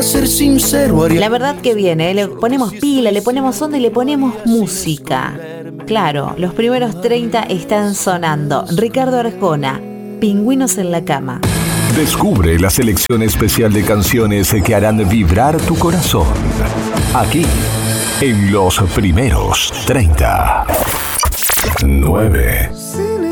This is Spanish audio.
ser sincero, La verdad que viene, le ponemos pila, le ponemos onda y le ponemos música. Claro, los primeros 30 están sonando. Ricardo Arjona, Pingüinos en la cama. Descubre la selección especial de canciones que harán vibrar tu corazón. Aquí, en los primeros 30. 9.